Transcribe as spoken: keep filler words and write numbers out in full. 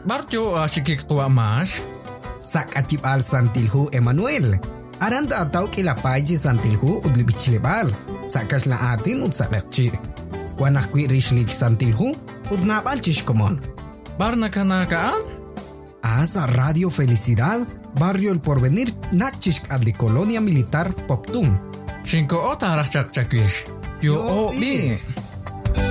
barjo asikik tua mas. Sak acip al santilhu Emmanuel. Aranda atau kilapaji santilhu udlibichilebal. Sakas la atin ud sabekchi. Kuanak kwi rishlik santilhu udnabal chishkomon. Barna kanakaan? Asa Radio Felicidad, Barrio El Porvenir, Nakchishk adli Colonia Militar Poptum. Shinko ota rachak chakwish. Yo o bi.